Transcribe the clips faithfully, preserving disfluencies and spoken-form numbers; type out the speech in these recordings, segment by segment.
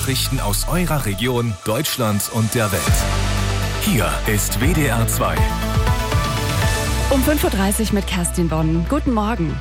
Nachrichten aus eurer Region, Deutschland und der Welt. Hier ist W D R zwei. Um fünf Uhr dreißig mit Kerstin Bonn. Guten Morgen.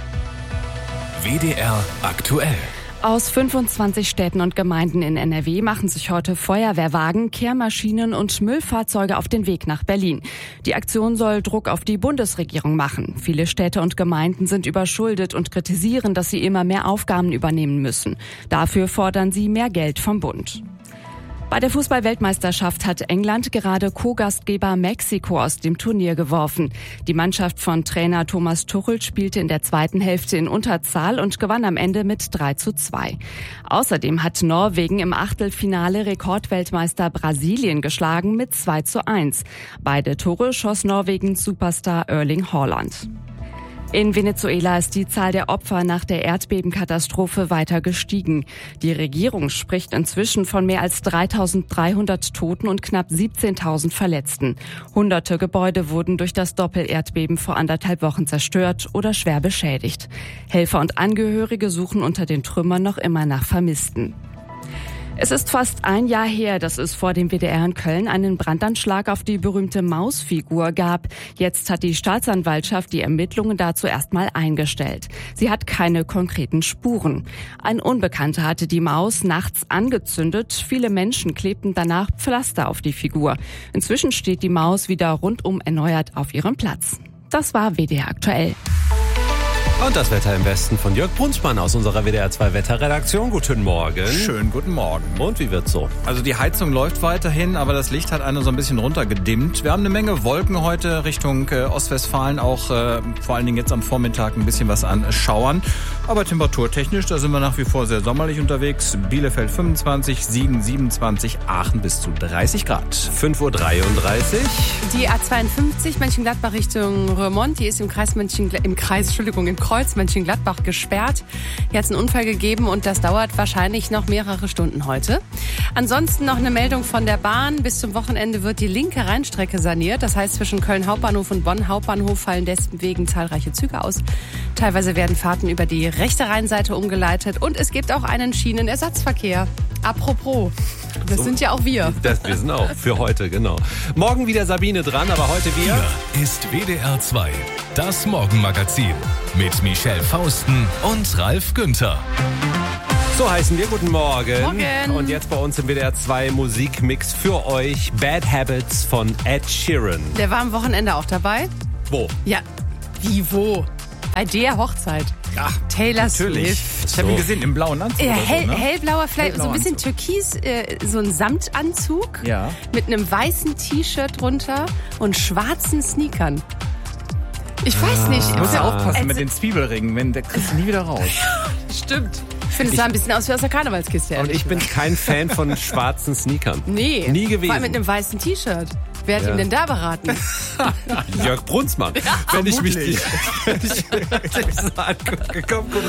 W D R aktuell. Aus fünfundzwanzig Städten und Gemeinden in N R W machen sich heute Feuerwehrwagen, Kehrmaschinen und Müllfahrzeuge auf den Weg nach Berlin. Die Aktion soll Druck auf die Bundesregierung machen. Viele Städte und Gemeinden sind überschuldet und kritisieren, dass sie immer mehr Aufgaben übernehmen müssen. Dafür fordern sie mehr Geld vom Bund. Bei der Fußball-Weltmeisterschaft hat England gerade Co-Gastgeber Mexiko aus dem Turnier geworfen. Die Mannschaft von Trainer Thomas Tuchel spielte in der zweiten Hälfte in Unterzahl und gewann am Ende mit drei zu zwei. Außerdem hat Norwegen im Achtelfinale Rekordweltmeister Brasilien geschlagen mit zwei zu eins. Beide Tore schoss Norwegens Superstar Erling Haaland. In Venezuela ist die Zahl der Opfer nach der Erdbebenkatastrophe weiter gestiegen. Die Regierung spricht inzwischen von mehr als dreitausenddreihundert Toten und knapp siebzehntausend Verletzten. Hunderte Gebäude wurden durch das Doppel-Erdbeben vor anderthalb Wochen zerstört oder schwer beschädigt. Helfer und Angehörige suchen unter den Trümmern noch immer nach Vermissten. Es ist fast ein Jahr her, dass es vor dem W D R in Köln einen Brandanschlag auf die berühmte Mausfigur gab. Jetzt hat die Staatsanwaltschaft die Ermittlungen dazu erstmal eingestellt. Sie hat keine konkreten Spuren. Ein Unbekannter hatte die Maus nachts angezündet. Viele Menschen klebten danach Pflaster auf die Figur. Inzwischen steht die Maus wieder rundum erneuert auf ihrem Platz. Das war W D R aktuell. Und das Wetter im Westen von Jörg Brunsmann aus unserer W D R zwei Wetterredaktion. Guten Morgen. Schönen guten Morgen. Und wie wird's so? Also die Heizung läuft weiterhin, aber das Licht hat eine so ein bisschen runtergedimmt. Wir haben eine Menge Wolken heute Richtung äh, Ostwestfalen, auch äh, vor allen Dingen jetzt am Vormittag ein bisschen was an Schauern. Aber temperaturtechnisch, da sind wir nach wie vor sehr sommerlich unterwegs. Bielefeld fünfundzwanzig, Siegen siebenundzwanzig, Aachen bis zu dreißig Grad. fünf Uhr dreiunddreißig. Die A zweiundfünfzig Mönchengladbach Richtung Roermond, die ist im Kreis Mönchengladbach, im Kreis, Entschuldigung, im Kreuz Mönchengladbach gesperrt. Hier hat es einen Unfall gegeben und das dauert wahrscheinlich noch mehrere Stunden heute. Ansonsten noch eine Meldung von der Bahn. Bis zum Wochenende wird die linke Rheinstrecke saniert. Das heißt, zwischen Köln Hauptbahnhof und Bonn Hauptbahnhof fallen deswegen zahlreiche Züge aus. Teilweise werden Fahrten über die rechte Rheinseite umgeleitet und es gibt auch einen Schienenersatzverkehr. Apropos, das so, sind ja auch wir. Das, wir sind auch für heute, genau. Morgen wieder Sabine dran, aber heute wir. Hier ist W D R zwei, das Morgenmagazin mit Michelle Fausten und Ralf Günther. So heißen wir. Guten Morgen. Morgen. Und jetzt bei uns im W D R zwei Musikmix für euch Bad Habits von Ed Sheeran. Der war am Wochenende auch dabei. Wo? Ja, wie wo? Bei der Hochzeit. Ach, Taylor natürlich. Swift. Ich habe ihn gesehen im blauen Anzug. Ja, oder hell, so, ne? hellblauer, vielleicht Hellblauer so ein bisschen Anzug. türkis, äh, so ein Samtanzug. Ja. Mit einem weißen T-Shirt drunter und schwarzen Sneakern. Ich weiß nicht. Du musst ja Also, aufpassen also, mit den Zwiebelringen, wenn der kriegst du nie wieder raus. Stimmt. Ich finde, es sah ein bisschen aus wie aus der Karnevalskiste. Und ehrlich ich bin gesagt. kein Fan von schwarzen Sneakern. Nee. Nie gewesen. Vor allem mit einem weißen T-Shirt. Wer hat Ja. ihm denn da beraten? Jörg Brunsmann. Wenn ich mich die, wenn ich, wenn ich so angucke. Komm, guck